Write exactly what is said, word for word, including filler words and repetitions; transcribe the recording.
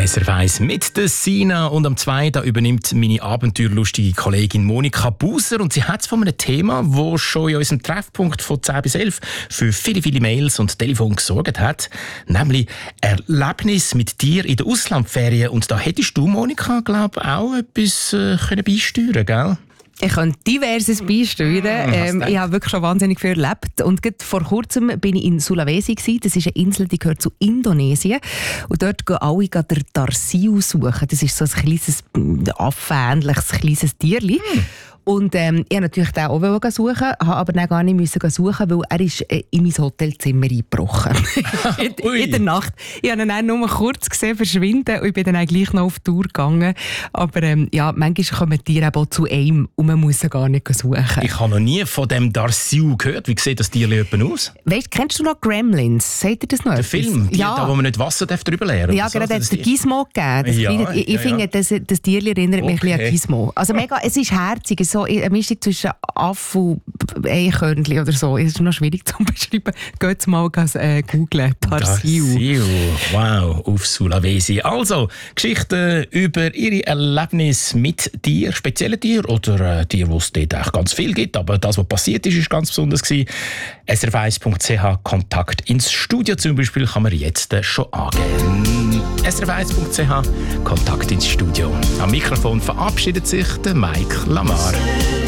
S R F eins mit der Sina und am zwei da übernimmt meine abenteuerlustige Kollegin Monika Buser und sie hat es von einem Thema, das schon in unserem Treffpunkt von zehn bis elf für viele, viele Mails und Telefon gesorgt hat, nämlich Erlebnis mit dir in der Auslandferien. Und da hättest du, Monika, glaube ich, auch etwas äh, können beisteuern, gell? Ich kann diverses beisteuern. Ähm, ich habe wirklich schon wahnsinnig viel erlebt. Und gerade vor kurzem bin ich in Sulawesi gewesen. Das ist eine Insel, die gehört zu Indonesien. Und dort gehen alle den Tarsiu suchen. Das ist so ein kleines, affähnliches, kleines Tierchen. Hm. Und ähm, ich wollte natürlich den auch suchen, habe aber dann gar nicht müssen suchen, weil er ist äh, in mein Hotelzimmer eingebrochen. in, in der Nacht. Ich habe ihn dann nur kurz gesehen verschwinden und ich bin dann eigentlich noch auf die Tour gegangen. Aber ähm, ja, manchmal kommen Tiere auch zu einem und man muss ihn gar nicht suchen. Ich habe noch nie von dem Tarsiu gehört. Wie sieht das Tier aus? Weißt, kennst du noch Gremlins? Sagt ihr das noch? Der Film, die, ja. Da wo man nicht Wasser drüber leeren darf. Ja, so, gerade hat es den Gizmo gegeben. Das ja, kleine, ich ich ja, finde, ja. das, das Tierchen erinnert mich okay. ein bisschen an Gizmo. Also mega, es ist herzig. So eine Mischung zwischen Affe und Eichhörnchen oder so. Es ist noch schwierig zu beschreiben. Geht mal äh, googlen. Tarsiu. Tarsiu. Wow, auf Sulawesi. Also, Geschichten über ihre Erlebnisse mit Tieren, speziellen Tieren oder äh, Tieren, wo es dort auch ganz viel gibt. Aber das, was passiert ist, ist ganz besonders gewesen. S R F eins Punkt C H Kontakt ins Studio zum Beispiel kann man jetzt äh, schon angeben. S R F eins Punkt C H Kontakt ins Studio. Am Mikrofon verabschiedet sich der Mike Lamar.